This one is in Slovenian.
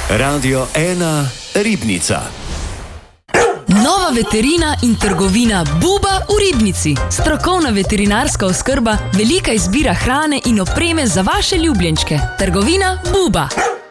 Radio 1 Ribnica. Nova veterina in trgovina Buba v Ribnici. Strokovna veterinarska oskrba, velika izbira hrane in opreme za vaše ljubljenčke. Trgovina Buba.